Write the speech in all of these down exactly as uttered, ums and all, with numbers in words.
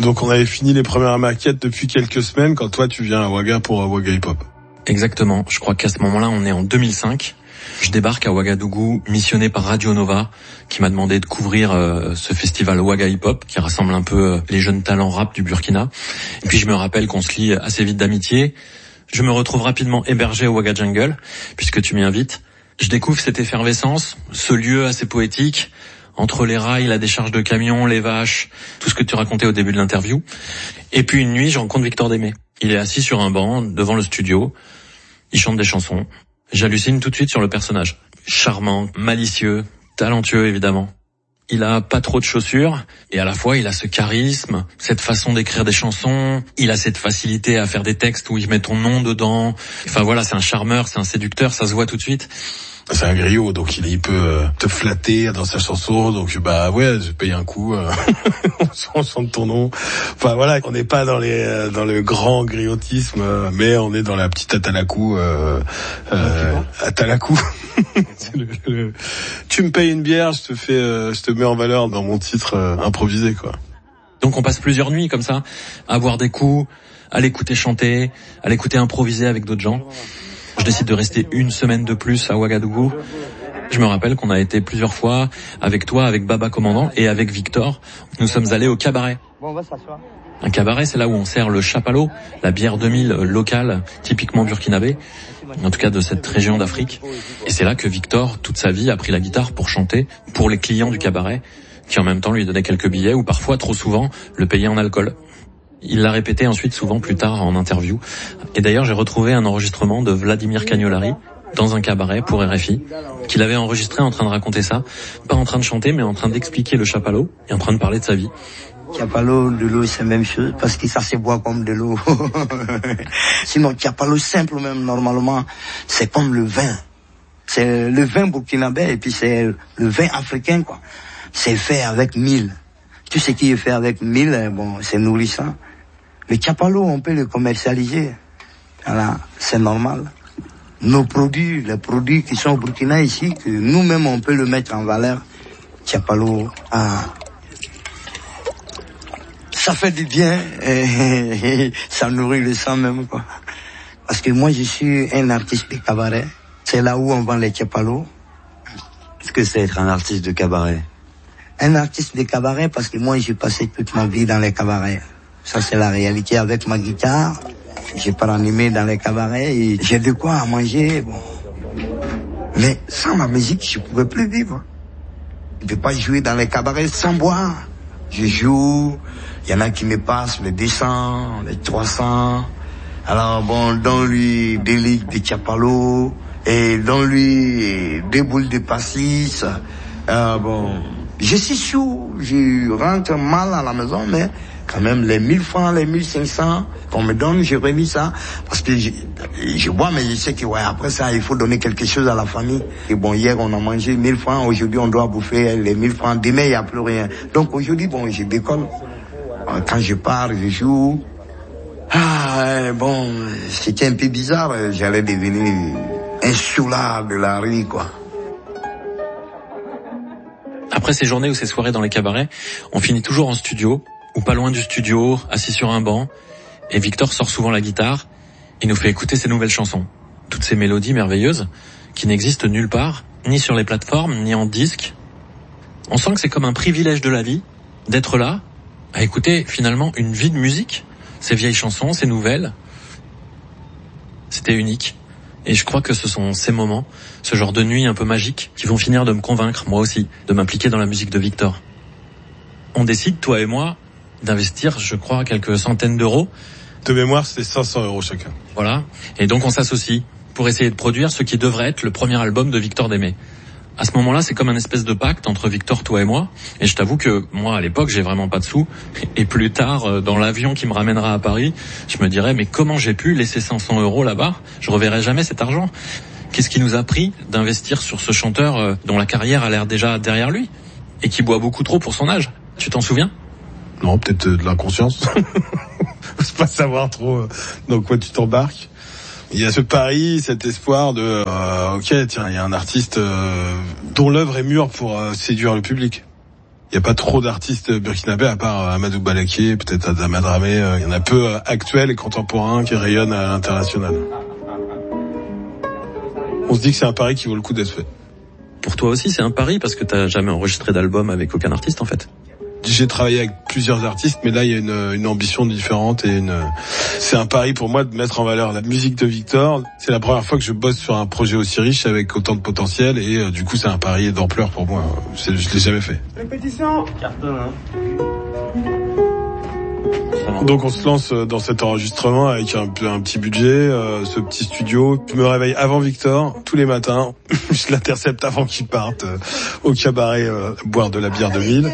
Donc on avait fini les premières maquettes depuis quelques semaines quand toi tu viens à Ouaga pour Ouaga Hip Hop. Exactement. Je crois qu'à ce moment-là, on est en deux mille cinq. Je débarque à Ouagadougou, missionné par Radio Nova, qui m'a demandé de couvrir euh, ce festival Ouaga Hip Hop, qui rassemble un peu euh, les jeunes talents rap du Burkina. Et puis je me rappelle qu'on se lie assez vite d'amitié. Je me retrouve rapidement hébergé au Ouaga Jungle, puisque tu m'y invites. Je découvre cette effervescence, ce lieu assez poétique, entre les rails, la décharge de camions, les vaches, tout ce que tu racontais au début de l'interview. Et puis une nuit, je rencontre Victor Démé. Il est assis sur un banc, devant le studio. Il chante des chansons. J'hallucine tout de suite sur le personnage. Charmant, malicieux, talentueux évidemment. Il a pas trop de chaussures, et à la fois il a ce charisme, cette façon d'écrire des chansons, il a cette facilité à faire des textes où il met ton nom dedans. Enfin voilà, c'est un charmeur, c'est un séducteur, ça se voit tout de suite. C'est un griot, donc il, il peut euh, te flatter dans sa chanson, donc bah ouais, je paye un coup, euh, on chante ton nom. Enfin voilà, on n'est pas dans les euh, dans le grand griotisme, euh, mais on est dans la petite atalakou, euh, euh, atalakou. le, le, tu me payes une bière, je te fais, euh, je te mets en valeur dans mon titre euh, improvisé quoi. Donc on passe plusieurs nuits comme ça, à boire des coups, à l'écouter chanter, à l'écouter improviser avec d'autres gens. Je décide de rester une semaine de plus à Ouagadougou. Je me rappelle qu'on a été plusieurs fois avec toi, avec Baba Commandant et avec Victor. Nous sommes allés au cabaret. Un cabaret, c'est là où on sert le chapalo, la bière deux mille locale, typiquement burkinabé, en tout cas de cette région d'Afrique. Et c'est là que Victor, toute sa vie, a pris la guitare pour chanter pour les clients du cabaret, qui en même temps lui donnaient quelques billets ou parfois, trop souvent, le payaient en alcool. Il l'a répété ensuite souvent plus tard en interview. Et d'ailleurs, j'ai retrouvé un enregistrement de Vladimir Cagnolari dans un cabaret pour R F I, qu'il avait enregistré en train de raconter ça, pas en train de chanter, mais en train d'expliquer le chapalo et en train de parler de sa vie. Chapalo, de l'eau, c'est la même chose, parce que ça se boit comme de l'eau. Sinon, chapalo simple même, normalement, c'est comme le vin. C'est le vin burkinabé, et puis c'est le vin africain, quoi. C'est fait avec mille. Tout ce qui est fait avec mille, bon, c'est nourrissant. Le chapalo, on peut le commercialiser. Voilà, c'est normal. Nos produits, les produits qui sont au Burkina ici, que nous-mêmes, on peut le mettre en valeur. Chapalo, ah, ça fait du bien, et ça nourrit le sang même, quoi. Parce que moi, je suis un artiste de cabaret. C'est là où on vend les chapalos. Qu'est-ce que c'est être un artiste de cabaret? Un artiste de cabaret, parce que moi, j'ai passé toute ma vie dans les cabarets. Ça, c'est la réalité. Avec ma guitare, j'ai pas animé dans les cabarets et j'ai de quoi à manger, bon. Mais sans ma musique, je pouvais plus vivre. Je peux pas jouer dans les cabarets sans boire. Je joue, il y en a qui me passent les deux cents, les trois cents. Alors bon, donne-lui des ligues de chapalo, et donne-lui des boules de pastis. Euh, bon, je suis sous, je rentre mal à la maison, mais quand même les mille francs, les mille cinq cents qu'on me donne, je remis ça, parce que je, je bois, mais je sais que ouais, après ça, il faut donner quelque chose à la famille. Et bon, hier, on a mangé mille francs, aujourd'hui, on doit bouffer les mille francs, demain, il n'y a plus rien. Donc aujourd'hui, bon, je décolle. Quand je pars, je joue. Ah, bon, c'était un peu bizarre, j'allais devenir un soulard de la rue, quoi. Après ces journées ou ces soirées dans les cabarets, on finit toujours en studio, ou pas loin du studio, assis sur un banc, et Victor sort souvent la guitare, il nous fait écouter ses nouvelles chansons. Toutes ces mélodies merveilleuses, qui n'existent nulle part, ni sur les plateformes, ni en disque. On sent que c'est comme un privilège de la vie, d'être là, à écouter finalement une vie de musique, ces vieilles chansons, ces nouvelles. C'était unique. Et je crois que ce sont ces moments, ce genre de nuits un peu magiques, qui vont finir de me convaincre, moi aussi, de m'impliquer dans la musique de Victor. On décide, toi et moi, d'investir, je crois, quelques centaines d'euros. De mémoire, c'était cinq cents euros chacun. Voilà. Et donc on s'associe pour essayer de produire ce qui devrait être le premier album de Victor Démé. À ce moment-là, c'est comme un espèce de pacte entre Victor, toi et moi. Et je t'avoue que moi, à l'époque, j'ai vraiment pas de sous. Et plus tard, dans l'avion qui me ramènera à Paris, je me dirais, mais comment j'ai pu laisser cinq cents euros là-bas? Je reverrai jamais cet argent. Qu'est-ce qui nous a pris d'investir sur ce chanteur dont la carrière a l'air déjà derrière lui et qui boit beaucoup trop pour son âge? Tu t'en souviens? Non, peut-être de l'inconscience. Faut pas savoir trop dans quoi tu t'embarques. Il y a ce pari, cet espoir de euh, ok, tiens, il y a un artiste euh, dont l'œuvre est mûre pour euh, séduire le public. Il y a pas trop d'artistes burkinabés à part Amadou Balaké, peut-être Adama Dramé. Il y en a peu actuels et contemporains qui rayonnent à l'international. On se dit que c'est un pari qui vaut le coup d'être fait. Pour toi aussi, c'est un pari parce que t'as jamais enregistré d'album avec aucun artiste en fait. J'ai travaillé avec plusieurs artistes, mais là il y a une, une ambition différente et une. C'est un pari pour moi de mettre en valeur la musique de Victor. C'est la première fois que je bosse sur un projet aussi riche avec autant de potentiel et euh, du coup c'est un pari d'ampleur pour moi. C'est, je l'ai jamais fait. Répétition. Carton, hein. Donc on se lance dans cet enregistrement avec un, un petit budget, euh, ce petit studio. Je me réveille avant Victor tous les matins. Je l'intercepte avant qu'il parte euh, au cabaret euh, boire de la bière de mille.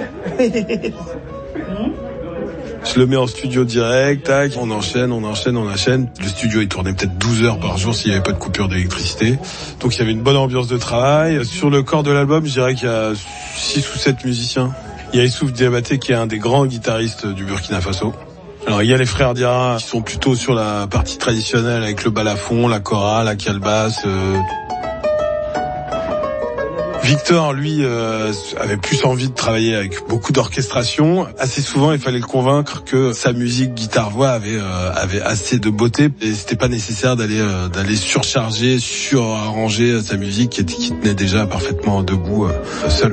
Je le mets en studio direct, tac, on enchaîne, on enchaîne, on enchaîne. Le studio il tournait peut-être douze heures par jour s'il n'y avait pas de coupure d'électricité. Donc il y avait une bonne ambiance de travail. Sur le corps de l'album, je dirais qu'il y a six ou sept musiciens. Il y a Issouf Diabaté qui est un des grands guitaristes du Burkina Faso. Alors il y a les frères Diarra qui sont plutôt sur la partie traditionnelle avec le balafon, la kora, la calebasse. Euh... Victor, lui, euh, avait plus envie de travailler avec beaucoup d'orchestration. Assez souvent, il fallait le convaincre que sa musique guitare-voix avait euh, avait assez de beauté et c'était pas nécessaire d'aller euh, d'aller surcharger, surarranger sa musique qui, était, qui tenait déjà parfaitement debout euh, seul.